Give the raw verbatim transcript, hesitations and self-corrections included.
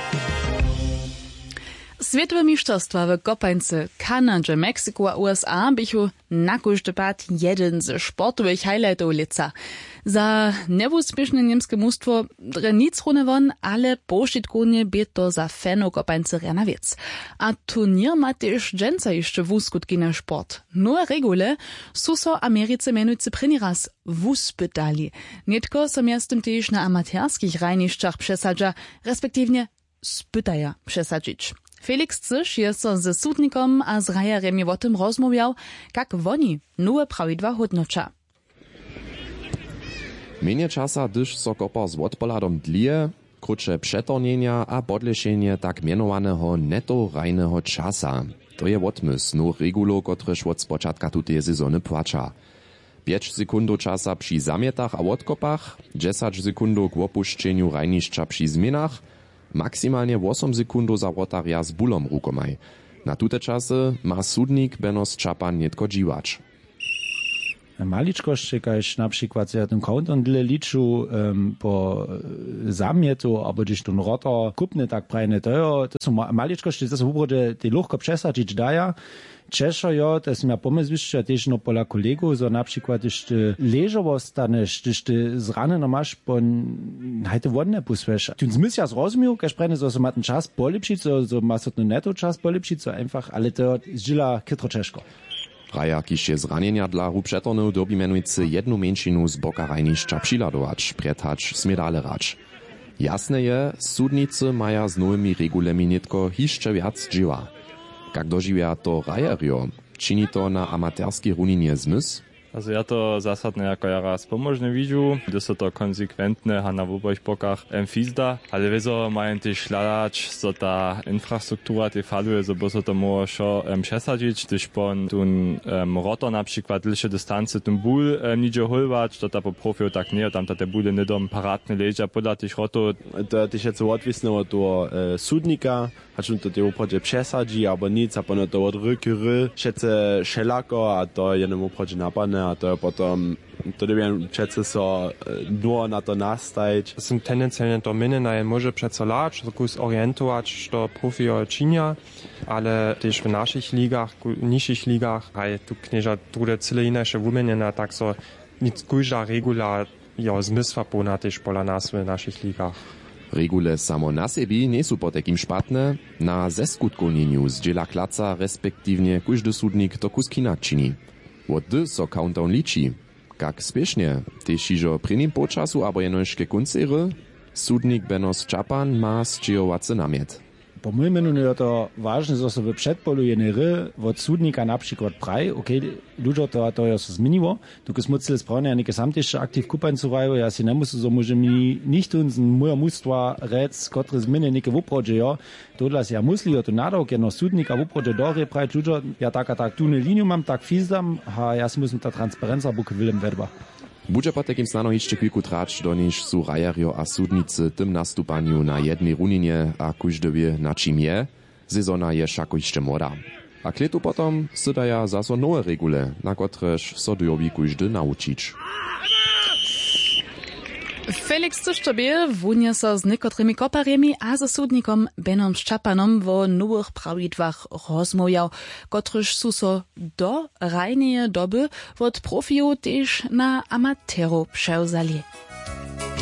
Światowe mistrzostwa w kopańce Kanadzie, Meksyku a U S A bychu na każdy pad jeden z sportowych highlightów lica. Za nieúspěšné niemskie mustwo dre nic rune won, ale poszitkunie by to za fanów kopańce rena wiec. A turnier ma też dżęca jeszcze wuskutki na sport. Nowe regule su so Americe menujcy prynny raz wuspytali. Nitko so miastem też na amatorskich rajniszczach przesadza, respektywnie spytaja przesadzić. Felix Cysz je so ze sudnikom a z rajaremi o tym rozmawiał, jak woni nowe prawidła hodnocza. Mienie czasa, gdyż so kopar z odpoladom dlije, krótsze przetornienia a podlešenie tak mianowanego neto rajnego czasa. To je odmysł nowych regulów, kotreż od spočatka tutej sezony płacza. pięć sekundów czasa przy zamietach a odkopach, dziesięć sekundów k opuszczeniu rajniszcza przy zmianach, maksymalnie osiem sekundów za rotaria z bulom rukomaj. Na tute czasy ma sudnik Benos Čapan netko dziwacz. Maliczkości, kaž na przykład ja ten countdown dle liču um, po zamietu, albo gdzieś ten rotor kupny tak prajne to, to są maliczkości, to są ubrode, te luchko przesadzić daja. Czeszo jo, to jest ja pomysł jeszcze też no pola kolegów, że na przykład jeszcze leżowo stanesz, jeszcze zraneno masz, bo hajte wodne puswesz. Tu zmysł ja zrozumiał, kaž prajne, że so ma ten czas polepszyć, so, so ma so ten neto czas polepszyć, so einfach, ale to zdzila kytro czeszko. Raja, kiž je zranjenja dla rupšetornov dobi menujcy jednu menšinu z boka rajnišča přiladovač, prethač, smedale rač. Jasne je, sudnicy maja z nowymi regulami nitko hišće viac dživa. Kak doživia to rajario, čini to na amaterskiej runinie zmysł? Also ja to zasadne jako ja raz pomożne widziu, gdy so to konsekwentne a na obojch bokach emfizda, ale wieso mają też śladać, so ta infrastruktura te faluje, so bo so to może um, przesadzić, gdyż pon tun um, rotor na przykład dłuższe dystanse tun ból um, nidzie holwać, to ta po profiu tak nie, tam ta te bóle nie dom paratne leża podla tych rotor. To też jest odwisne od do e, sudnika, choć on to te uprodzie przesadzi, albo nic, a pono to od rykyry, szece szelako, a to jednemu uprodzie napadne, a to potom to dobijem přece so nur na to nastajć. To są tendencyjnie to miny na może přece lać, kus orientować to profio činia, ale też w naszych ligach, niższych ligach, a tu knieża drugie cyle inaczej wymienione, tak so nic każda regula ja zmysła pona też pola nas w naszych ligach. Regule samo na sebi nie są po takim szpatne, na zeskutkownieniu z dziela klaca respektywnie każdy sudnik to kus kina čini. Od dy so countdown liči. Kak spiešne, tež ižo pri nim počasu abo jenožke kuncere, sudnik Benos Čapan ma sčejovace namiet. Po mojej menu je to ważne, że so w przedpolu jenery od sudnika na przykład praj, okej, okay, ludzie to, to jest zmieniło, tu jest mocno sprawne, ja nie sam też aktiv kupańcu raju, ja si nie muszę, so może mi nicht uns moja mustwa rec, które zmiany nie wuprodzie, ja, to dla ja musli, to nadał, ja no sudnika wuprodzie dory praj, ludzie, ja tak a tak tu ne liniu mam, tak fizdam, a ja si muszę ta transparenza buke willem wedba. Budže pa takim stano jeszcze kilku trać, do niż su rajario a sudnicy tym nastupaniu na jednej runinie a kuždowie na czym je, sezona je šako jeszcze moda. A kletu potom sydaja zaso nowe regule, na kotreż so dobi kuždy naučić. Felix Cyszczobie wunie so z niekotrymi koparemi a ze sudnikom Benom Čapanom wo nowych prawidłach rozmawiał, kotryż su so do rajneje doby od profiu też na amateru przełzali.